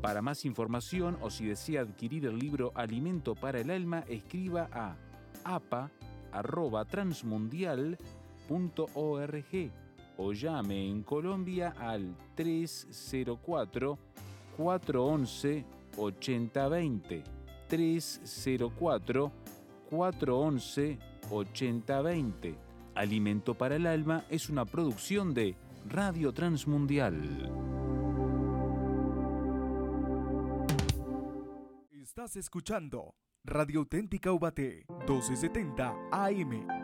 Para más información o si desea adquirir el libro Alimento para el Alma, escriba a apa@transmundial.org o llame en Colombia al 304-411-8020. 304-411-8020. Alimento para el Alma es una producción de Radio Transmundial. Estás escuchando Radio Auténtica Ubaté, 1270 AM.